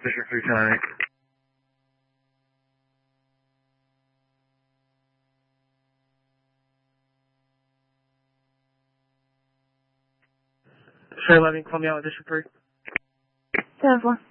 District 310. Sure, 11, call me out with District 3. 10-4.